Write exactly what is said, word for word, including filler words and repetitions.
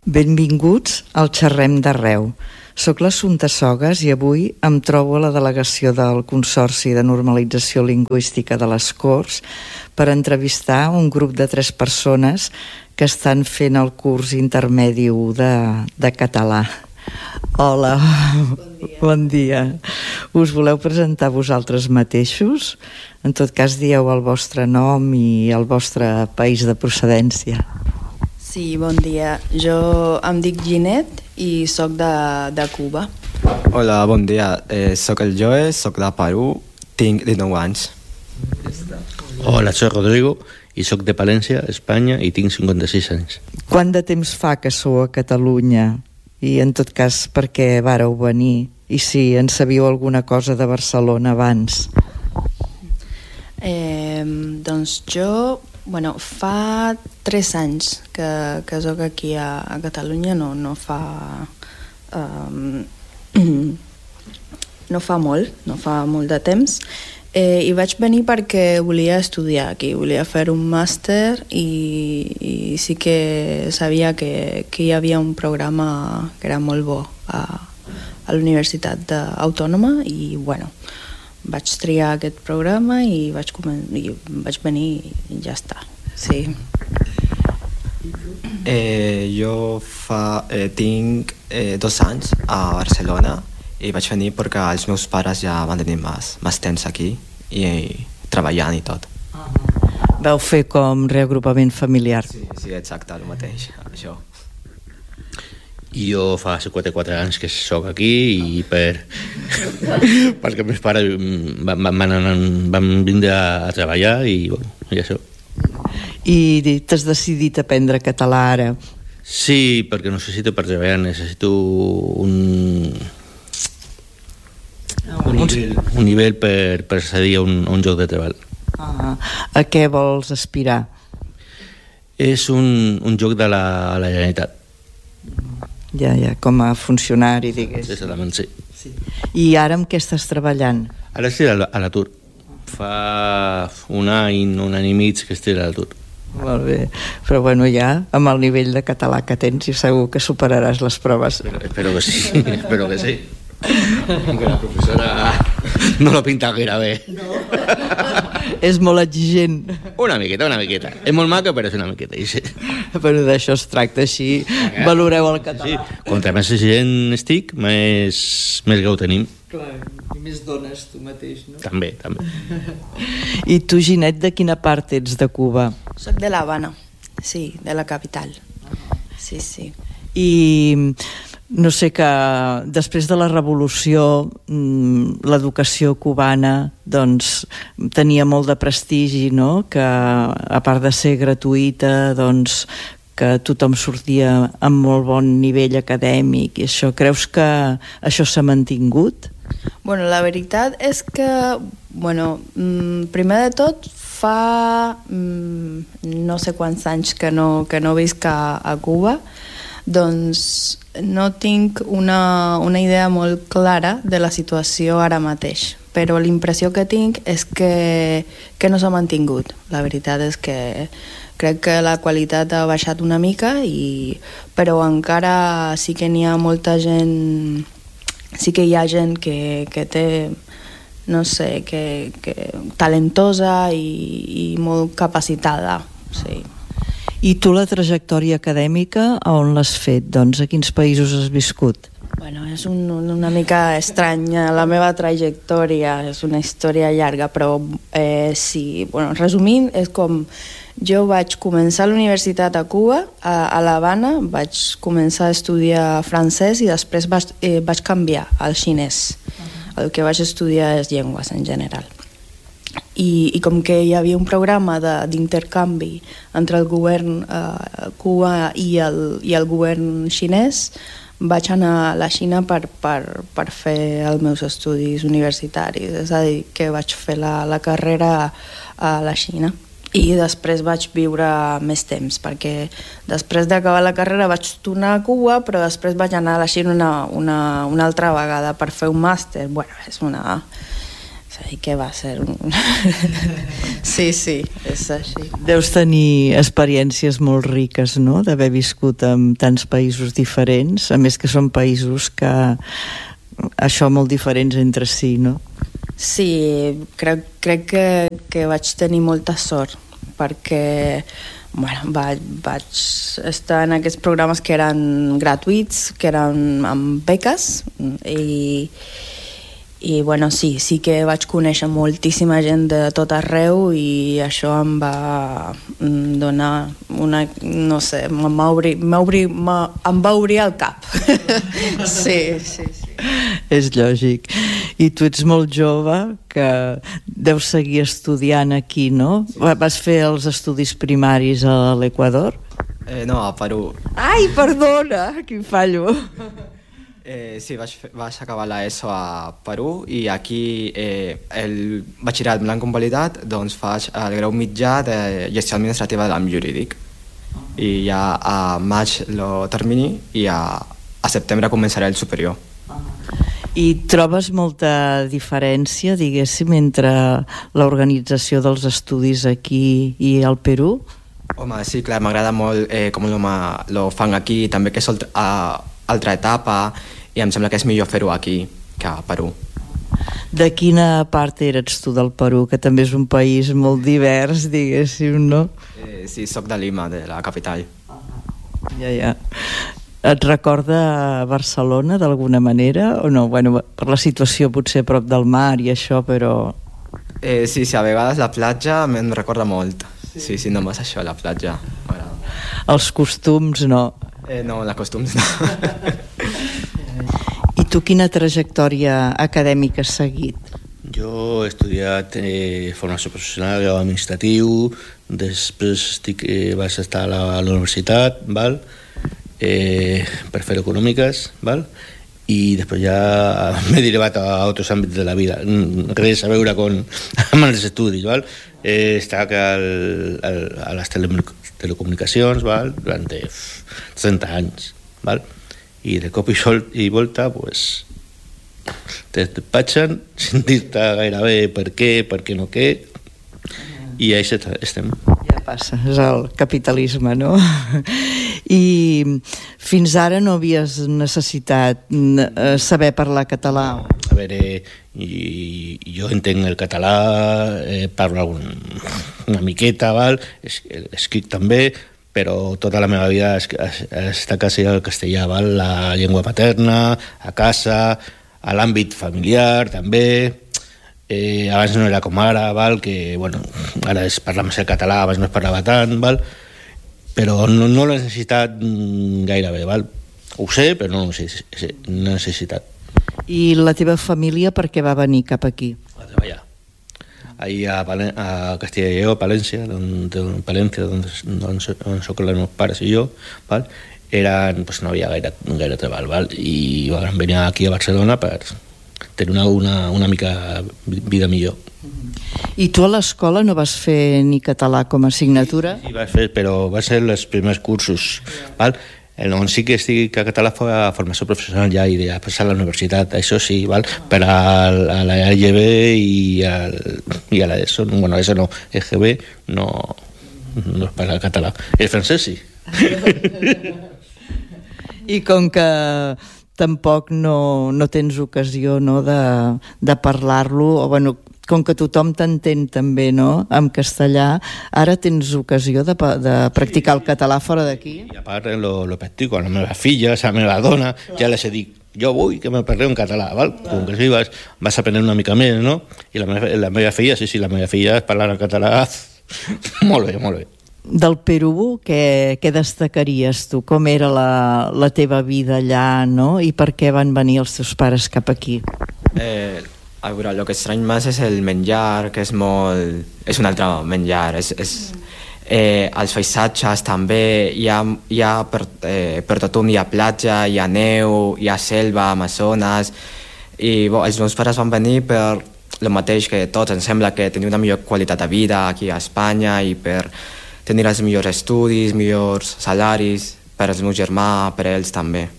Benvinguts al Xerrem d'Arreu. Soc l'Assumpta Sogas i avui em trobo a la delegació del Consorci de Normalització Lingüística de les Corts per entrevistar un grup de tres persones que estan fent el curs intermedi u de, de català. Hola, bon dia. bon dia. Us voleu presentar vosaltres mateixos? En tot cas, dieu el vostre nom i el vostre país de procedència. Sí, bon dia. Jo em dic Ginet i soc de, de Cuba. Hola, bon dia. Eh, soc el Joe, soc de Perú, tinc dinou anys. Hola, soc Rodrigo i soc de Palència, Espanya, i tinc cinquanta-sis anys. Quant de temps fa que sou a Catalunya? I en tot cas, per què vareu venir? I si en sabíeu alguna cosa de Barcelona abans? Eh, doncs jo... Bueno, fa tres anys que, que soc aquí a, a Catalunya, no, no fa... Um, no fa molt, no fa molt de temps. Eh, I vaig venir perquè volia estudiar aquí, volia fer un màster i, i sí que sabia que, que hi havia un programa que era molt bo a, a la Universitat Autònoma i, bueno, vaig triar aquest programa i vaig, i vaig venir i ja està. Sí. Eh, jo fa, eh, tinc eh, dos anys a Barcelona i vaig venir perquè els meus pares ja van tenir més, més temps aquí i, i treballant i tot. Uh-huh. Vau fer com reagrupament familiar? Sí, sí, exacte, el mateix, això. Jo fa cinquanta-quatre anys que soc aquí i per... perquè meus pares van, van, van, van vindre a treballar i, bueno, i això. I t'has decidit aprendre català ara? Sí, perquè necessito per treballar, necessito un... un nivell, un nivell per, per accedir a un, a un lloc de treball. Ah, a què vols aspirar? És un, un lloc de la, la Generalitat. Ja, ja, com a funcionari, digués. Exactament, sí. sí. I ara amb què estàs treballant? Ara estic a l'atur. Fa un any, un any i mig que estic a l'atur. Molt bé, però bueno, ja amb el nivell de català que tens i segur que superaràs les proves. Espero, espero que sí, espero que sí. Que la professora no lo pinta gaire bé. No. És molt exigent. Una miqueta, una miqueta. És molt maca, però és una miqueta. Sí. Però d'això es tracta, així valoreu el català. Sí. Contra més exigent estic, més, més gau tenim. Clar, i més dones tu mateix, no? També, també. I tu, Ginet, de quina part ets de Cuba? Soc de l'Havana, sí, de la capital. Sí, sí. I no sé, que després de la revolució l'educació cubana doncs tenia molt de prestigi, no? Que a part de ser gratuïta, doncs que tothom sortia amb molt bon nivell acadèmic i això, creus que això s'ha mantingut? Bueno, la veritat és que, bueno, primer de tot fa no sé quants anys que no, que no visc a, a Cuba, doncs no tinc una, una idea molt clara de la situació ara mateix, però l'impressió que tinc és que, que no s'ha mantingut. La veritat és que crec que la qualitat ha baixat una mica, i, però encara sí que n'hi ha molta gent, sí que hi ha gent que, que té, no sé, que, que talentosa i, i molt capacitada, sí. I tu la trajectòria acadèmica a on l'has fet? Doncs a quins països has viscut? Bueno, és un, una mica estranya la meva trajectòria, és una història llarga, però eh, sí, bueno, resumint, és com jo vaig començar a la universitat a Cuba, a, a l'Havana, vaig començar a estudiar francès i després vaig, eh, vaig canviar al xinès. Uh-huh. El que vaig estudiar és llengües en general. I, i com que hi havia un programa d'intercanvi entre el govern eh, Cuba i el, i el govern xinès, vaig anar a la Xina per, per, per fer els meus estudis universitaris, és a dir, que vaig fer la, la carrera a la Xina. I després vaig viure més temps, perquè després d'acabar la carrera vaig tornar a Cuba, però després vaig anar a la Xina una, una, una altra vegada per fer un màster. Bueno, és una... i que va ser un... sí, sí, és així. Deus tenir experiències molt riques, no?, d'haver viscut en tants països diferents, a més que són països que això molt diferents entre si, no? Sí, crec, crec que, que vaig tenir molta sort, perquè bueno, vaig, vaig estar en aquests programes que eren gratuïts, que eren amb beques, i, i bueno, sí, sí que vaig conèixer moltíssima gent de tot arreu, i això em va donar una, no sé, m'ha obri, m'ha obri, m'ha, em va obrir el cap. Sí, sí, sí. És lògic. I tu ets molt jove, que deus seguir estudiant aquí, no? Vas fer els estudis primaris a l'Equador? Eh, no, a Perú. Ai, perdona, quin fallo. Eh, sí, vaig, fer, vaig acabar l'ESO a Perú i aquí eh, el batxillerat me l'han convalidat, doncs faig el grau mitjà de gestió administrativa de l'àmbit jurídic. I ja a maig lo termini i a, a setembre començaré el superior. I trobes molta diferència, diguéssim, entre l'organització dels estudis aquí i al Perú? Home, sí, clar, m'agrada molt eh, com lo, lo fan aquí, també que és altra, altra etapa, i em sembla que és millor fer-ho aquí que a Perú. De quina part eres tu del Perú, que també és un país molt divers, diguéssim, no? Eh, sí, soc de Lima, de la capital. Ja, ja. Et recorda Barcelona d'alguna manera o no? Bueno, per la situació potser a prop del mar i això, però... Eh, sí, sí, a vegades la platja me'n recorda molt. Sí, sí, sí, només això, la platja. Els costums, no? Eh, no, els costums no. I tu quina trajectòria acadèmica has seguit? Jo he estudiat eh, formació professional, grau administratiu, després estic, eh, vaig estar a la, a la universitat, val? Eh, per fer econòmiques, val? I després ja m'he derivat a altres àmbits de la vida, res a veure con, amb els estudis, val? He estat al, al, a les tele, telecomunicacions, val? Durant trenta anys, val? I de cop i, sol, i volta pues, te despatxen sin dir-te gairebé per què, per què no què, i així estem. Ja passa, és el capitalisme, no? I fins ara no havies necessitat saber parlar català? A veure, i, jo entenc el català, eh, parlo un, una miqueta, val? Es, escric també, però tota la meva vida està quasi al castellà, val? La llengua materna, a casa, a l'àmbit familiar també. Eh, abans no era com ara, val? Que bueno, ara es parla més el català, abans no es parlava tant, val? Però no, no l'he necessitat gairebé, val? Ho sé, però no l'he necessitat. I la teva família per què va venir cap aquí? A treballar. Ahí a, Palen a Castilla y Lleó, a Palencia, donde, Palencia, donde, donde, donde soc els meus pares i jo, val? Eren, pues no havia gaire, gaire treball, val? I van venir aquí a Barcelona per tenir una, una, una mica vida millor. I tu a l'escola no vas fer ni català com a assignatura? Sí, sí, vaig fer, però va ser els primers cursos, val? El on sí que estic a català fue a formació professional ja i de passar a la universitat, això sí, val? Per a, a la E G B i, al, i a la ESO, bueno, ESO no, E G B no, no es parla català. El francès sí. I com que tampoc no, no tens ocasió, no, de, de parlar-lo, o bueno, com que tothom t'entén també, no?, en castellà, ara tens ocasió de, de practicar el català fora d'aquí? I a part lo, lo practico a la meva filla, a la meva dona, ja les he dit, jo vull que me parleu en català, val? Com que sí, vas, vas aprenent una mica més, no? I la meva, la meva filla, sí, sí, la meva filla parla en català molt bé, molt bé. Del Perú, què, què destacaries tu? Com era la, la teva vida allà, no? I per què van venir els teus pares cap aquí? Eh, a veure, el que estrany més és el menjar, que és molt... és un altre menjar. És, és, eh, els paisatges també, hi ha, hi ha per, eh, per tothom, hi ha platja, hi ha neu, hi ha selva, Amazones, i bo, els meus pares van venir per el mateix que tots, em sembla que tenir una millor qualitat de vida aquí a Espanya i per tenir els millors estudis, millors salaris, per als meus germans, per ells també.